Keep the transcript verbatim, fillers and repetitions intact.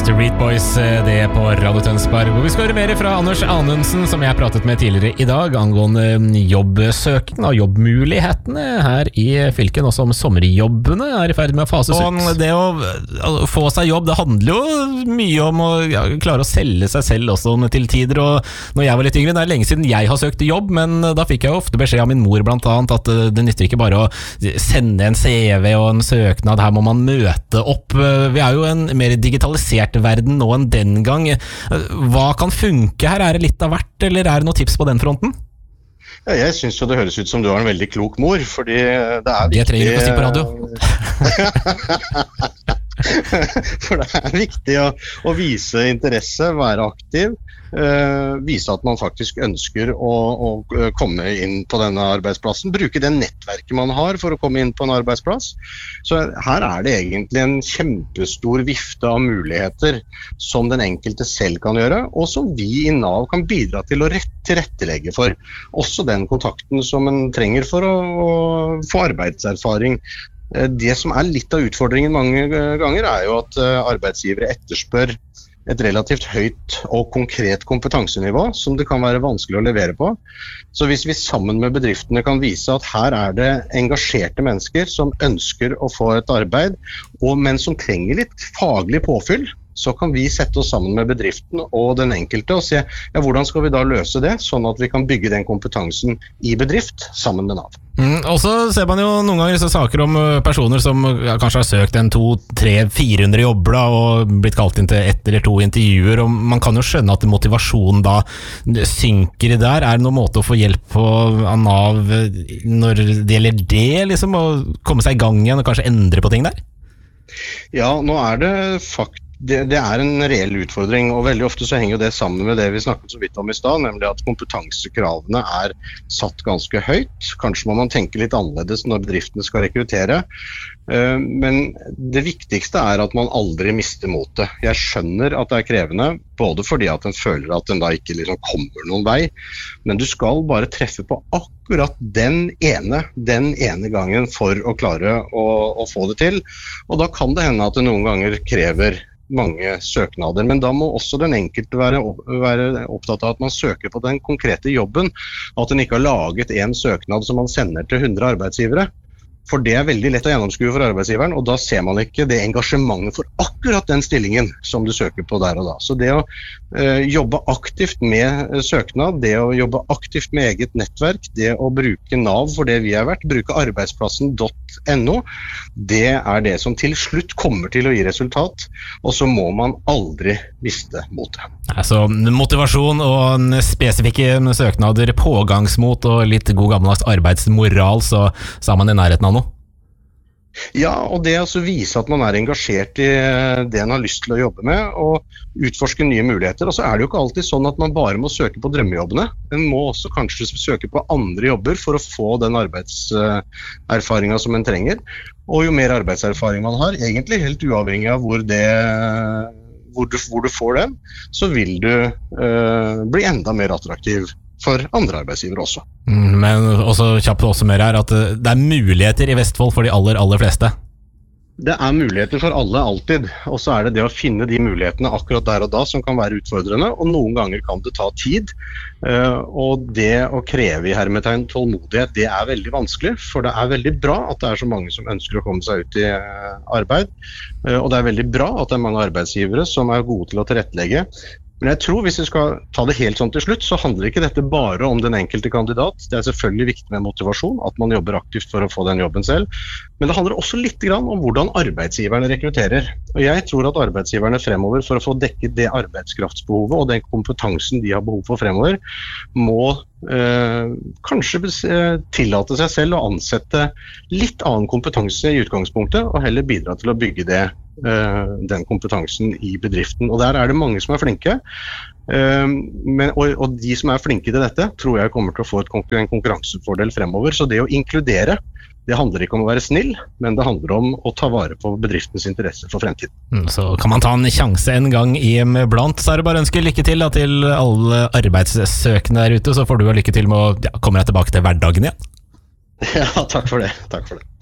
Street Boys, det på Radio Tønsberg, hvor vi skal høre mer fra Anders Anundsen, som jeg pratet med tidligere i dag, angående jobbsøken og jobbmulighetene her i fylket, og som sommerjobbene er i ferd med å fases ut. Og det å få seg jobb, det handler jo mye om å ja, klare å selge seg selv også til tider, og når jeg var litt yngre, det er lenge siden jeg har søkt jobb, men da fikk jeg jo ofte beskjed av min mor blant annet, at det nytter ikke bare å sende en C V og en søknad, her må man møte opp. Vi er jo en mer digitalisert verden nå enn den gang. Hva kan funke her? Er det litt av hvert, eller er det noen tips på den fronten? Ja, jeg synes jo det høres ut som du har en veldig klok mor, fordi det er viktig... Det trenger du ikke å si på radio. For det er viktig å, å vise interesse, være aktiv, uh, vise at man faktisk ønsker å, å komme inn på denne arbeidsplassen, bruke det nettverket man har for å komme inn på en arbeidsplass. Så her er det egentlig en kjempestor vifte av muligheter som den enkelte selv kan gjøre, og som vi i Nav kan bidra til å rett, tilrettelegge for. Også den kontakten som en trenger for å, å få arbeidserfaring. Det som er litt av utfordringen mange ganger er jo at arbeidsgivere etterspør et relativt høyt og konkret kompetansenivå som det kan være vanskelig å levere på. Så hvis vi sammen med bedriftene kan vise at her er det engasjerte mennesker som ønsker å få et arbeid, og, men som trenger litt faglig påfyll, så kan vi sette oss sammen med bedriften og den enkelte og se ja, hvordan skal vi da løse det, sånn at vi kan bygge den kompetansen i bedrift sammen med Nav. Mm, og så ser man jo noen ganger så saker om personer som ja, kanskje har søkt en to, tre, fire hundre jobber da, og blitt kalt inn til ett eller to intervjuer, og man kan jo skjønne at motivasjonen da synker der. Er det noen måte å få hjelp på av Nav når det gjelder det, liksom, å komme seg i gang igjen og kanskje endre på ting der? Ja, nå er det fakt Det, det er en reell utfordring, og veldig ofte så henger det sammen med det vi snakket så vidt om i sted, nemlig at kompetansekravene er satt ganske høyt. Kanskje må man tenke litt annerledes når bedriftene skal rekruttere. Men det viktigste er at man aldri mister motet. Jeg skjønner at det er krevende, både fordi at en føler at den da ikke liksom kommer noen vei, men du skal bare treffe på akkurat den ene, den ene gangen for å klare å, å få det til. Og da kan det hende at det noen ganger krever mange søknader, men da må også den enkelte være, være opptatt av at man søker på den konkrete jobben, at den ikke har laget en søknad som man sender til hundre arbeidsgivere. For det er veldig lett å gjennomskue for arbeidsgiveren, og da ser man ikke det engasjementet for akkurat den stillingen som du søker på der og da. Så det å eh, jobbe aktivt med søknad, det å jobbe aktivt med eget nettverk, det å bruke Nav for det vi har vært, bruke arbeidsplassen punktum no, det er det som til slutt kommer til å gi resultat, og så må man aldri miste motet. Altså motivasjon og spesifikke søknader, pågangsmot og litt god gammeldags arbeidsmoral, så sa man i nærheten av noe. Ja, og det å vise at man er engasjert i det en har lyst til å jobbe med, og utforske nye muligheter. Og så er det jo ikke alltid sånn at man bare må søke på drømmejobbene. En må også kanskje søke på andre jobber for å få den arbeidserfaringen som en trenger. Og jo mer arbeidserfaring man har, egentlig helt uavhengig av hvor, det, hvor, du, hvor du får den, så vil du uh, bli enda mer attraktiv for andre arbeidsgivere også. Mm, men også kjapt også mer her, at det er muligheter i Vestfold for de aller, aller fleste. Det er muligheter for alle alltid, og så er det det å finne de mulighetene akkurat der og da som kan være utfordrende, og noen ganger kan det ta tid. Og det å kreve i hermetegn tålmodighet, det er veldig vanskelig, for det er veldig bra at det er så mange som ønsker å komme seg ut i arbeid, og det er veldig bra at det er mange arbeidsgivere som er gode til å tilrettelegge. Men jeg tror hvis vi skal ta det helt sånn til slutt, så handler ikke dette bare om den enkelte kandidat. Det er selvfølgelig viktig med motivasjon, at man jobber aktivt for å få den jobben selv. Men det handler også litt grann om hvordan arbeidsgiverne rekrutterer. Og jeg tror at arbeidsgiverne fremover, for å få dekket det arbeidskraftsbehovet og den kompetansen de har behov for fremover, må eh, kanskje tillate seg selv å ansette litt annen kompetanse i utgangspunktet, og heller bidra til å bygge det den kompetansen i bedriften. Og der er det mange som er flinke, men, og, og de som er flinke til dette tror jeg kommer til å få et, en konkurransefordel fremover. Så det å inkludere, det handler ikke om å være snill, men det handler om å ta vare på bedriftens interesse for fremtiden. Mm, så kan man ta en sjanse en gang iblant, så er det bare å ønske lykke til da, til alle arbeidssøkende der ute, så får du lykke til med å ja, komme deg tilbake til hverdagen igjen. Ja, takk for det. Takk for det.